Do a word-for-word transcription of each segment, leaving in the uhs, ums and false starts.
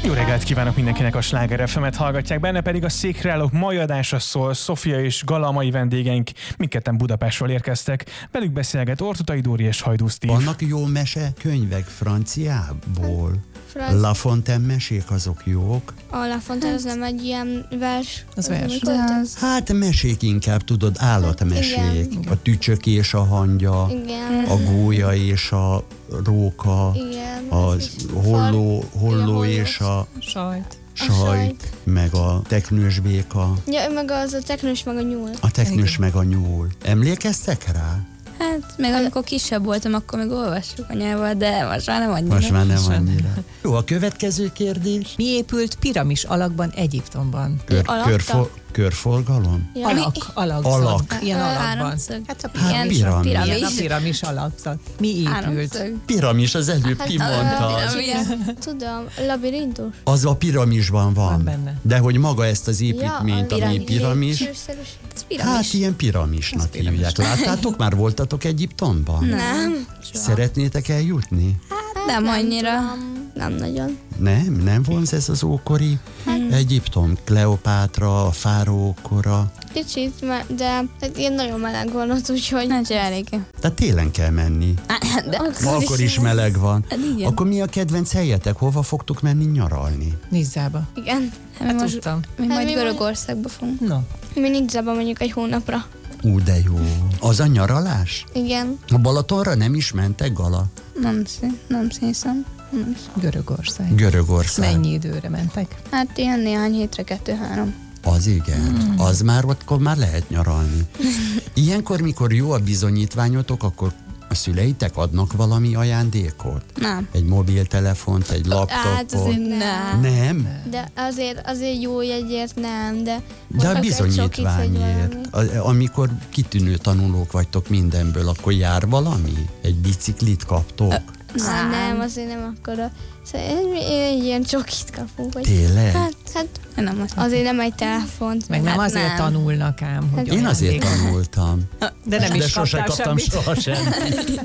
Jó reggelt kívánok mindenkinek, a Sláger ef emet hallgatják, benne pedig a Székre állók mai adása szól. Szofia és Gala, mai vendégeink mindketten Budapestről érkeztek. Velük beszélget Ortutai Dóri és Hajdú Steve. Vannak jó mese könyvek franciából? Franc... La Fontaine mesék azok jók? A La Fontaine az nem egy ilyen vers. Az vers. Az... Hát mesék inkább, tudod, állatmesék. Igen. A tücsök és a hangya, Igen. a gólya és a róka, Igen. az holló, holló Ja, és a Sajt. sajt, sajt. meg a teknős béka. Ja, meg az a teknős, meg a nyúl. A teknős meg a nyúl. Emlékeztek rá? Hát, még amikor kisebb voltam, akkor még olvassuk anyával, de most már nem annyira. Most már nem annyira. Jó, a következő kérdés. Mi épült piramis alakban Egyiptomban? Kör, Alakta? körfo, körforgalom? Ja. Alak, alakzat. Alak. Ilyen alakban. Háromszög. Hát a Hát piramis. piramis. Ilyen a piramis alakzat. Mi épült? Háromszög. Piramis, az előbb Hát, kimondtad. Igen, tudom, labirintus. Az a piramisban van. Van benne. De hogy maga ezt az építményt, Ja, ami piramis, lépcsőszerűs. Ez piramis. hát ilyen piramisnak piramis. hívják. Láttátok? Már voltatok Egyiptomban? Nem. Szeretnétek eljutni? Nem annyira. tudom. Nem nagyon. Nem? Nem vonz ez az ókori Egyiptom? Kleopátra, a fáraó kora. Kicsit, mert- de hát ilyen nagyon meleg van ott, úgyhogy... Hát elég. Tehát télen kell menni. De Akkor is meleg van. Hát igen. Akkor mi a kedvenc helyetek? Hova fogtok menni nyaralni? Nizzába. Igen. mi Hát most tudtam. mi Hát majd mi Görögországba fogunk. No. Mi Nizzában mondjuk egy hónapra. Ú, de jó. Az a nyaralás? Igen. A Balatonra nem is mentek, Gala? Nem szí, nem szíszem. Nem. Görögország. Görögország. Mennyi időre mentek? Hát ilyen néhány hétre, kettő-három. Az igen. Az már akkor már lehet nyaralni. Ilyenkor, mikor jó a bizonyítványotok, akkor a szüleitek adnak valami ajándékot? Nem. Egy mobiltelefont, egy Hát laptopot? azért nem. Nem? De azért, azért jó jegyért nem, de... De a mondjuk egy csokit, vagy bizonyítványért, valami. a- amikor kitűnő tanulók vagytok mindenből, akkor jár valami? Egy biciklit kaptok? Nem, nem, azért nem akkora. Szóval egy ilyen csokit kapunk. Vagy... Tényleg? Hát, hát Nem azt azért nem egy telefont. Meg nem Hát azért nem. tanulnak ám, hogy Én azért ajándék- tanultam. De nem De is sose kaptál kaptam semmit. soha semmit.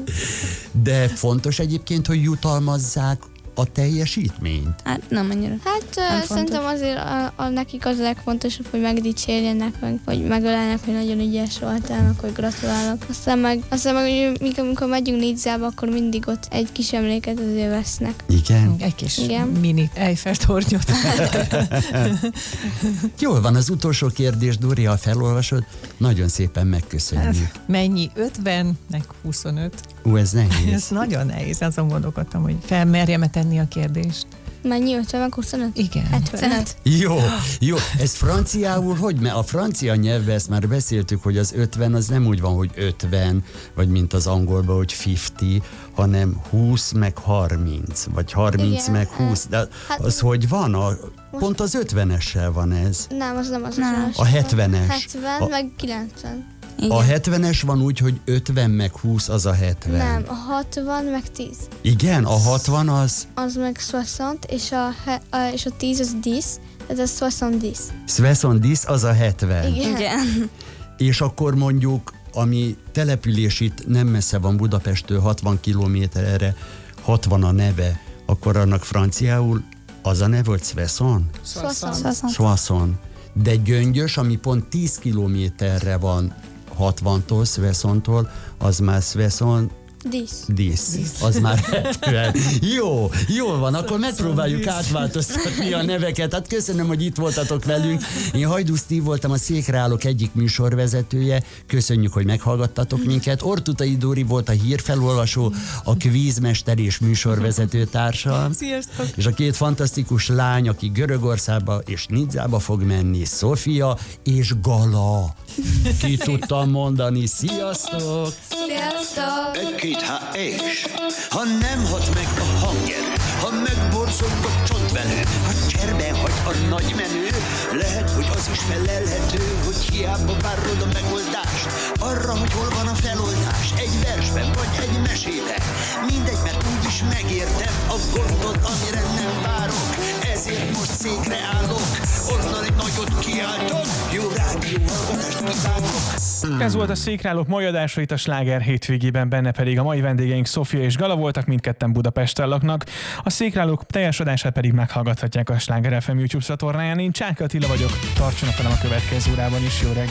De fontos egyébként, hogy jutalmazzák a teljesítményt. Hát nem annyira. Hát Nem uh, fontos. szerintem azért a, a, nekik az a legfontosabb, hogy megdicsérjenek, meg, hogy megölelnek, hogy nagyon ügyes voltál, meg hogy gratulálok. Aztán meg, aztán meg hogy mikor, amikor megyünk Nizzába, akkor mindig ott egy kis emléket azért vesznek. Igen? Egy kis Igen. mini Eiffel-tornyot. Jól van, az utolsó kérdés, Dóri, ha felolvasod, nagyon szépen megköszönjük. Mennyi? ötven, meg huszonöt. Ú, ez nehéz. Ez nagyon nehéz, azon gondolkodtam, hogy felmerjem-e tenni a kérdést. Mennyi? ötven, meg huszonöt? Igen. hetvenöt. Jó, jó. Ez franciául hogy? Mert a francia nyelvben ezt már beszéltük, hogy az ötven az nem úgy van, hogy ötven, vagy mint az angolban, hogy ötven, hanem húsz meg harminc, vagy harminc Igen, meg húsz. De hát- az hogy van? A, pont az ötvenessel van ez. Nem, az nem az Nem. az. A hetvenes. hetven, A- meg kilencven. Igen. A hetvenes van úgy, hogy ötven meg húsz, az a hetven. Nem, a hatvan, meg tíz. Igen, a hatvan az Az meg soixante, és a, he, a, és a tíz az tíz, ez a soixante-dix. soixante-dix, az a hetven. Igen. Igen. És akkor mondjuk, ami település itt nem messze van Budapesttől, hatvan kilométerre, hatvan a neve, akkor annak franciául az a neve, hogy Soissons? Soixante. Soissons. De Gyöngyös, ami pont tíz kilométerre van hatvantól, Soissons-tól, az már Soissons Dísz. Dísz. Az már hetven. Jó, jól van, akkor megpróbáljuk átváltoztatni a neveket. Hát köszönöm, hogy itt voltatok velünk. Én Hajdú Steve voltam, a Székre állók egyik műsorvezetője. Köszönjük, hogy meghallgattatok minket. Ortutai Dóri volt a hírfelolvasó, a kvízmester és műsorvezető társam. Sziasztok! És a két fantasztikus lány, aki Görögországba és Nizzába fog menni, Szofia és Gala. Ki tudtam mondani. Sziasztok! Sziasztok! Egy-két há és ha nem hat meg a hangerő, ha megborzog a csontvelő, ha cserben hagy a nagy menő, lehet, hogy az is felelhető, hogy hiába várod a megoldást, arra, hogy hol van a feloldás, egy versben vagy egy mesében, mindegy, mert úgyis megértem a gondot, amire nem várok, ezért most székre állok, onnan egy nagy hangot kiáltod, jó rádióhallgatást kívánok. Ez volt a Székreállók mai adása itt a Sláger hétvégében, benne pedig a mai vendégeink Szofia és Gala voltak, mindketten Budapesten laknak. A Székreállók teljes adását pedig meghallgathatják a Sláger ef em YouTube csatornáján. Én Csáky Attila vagyok, tartsanak velem a következő órában is, jó reggelt!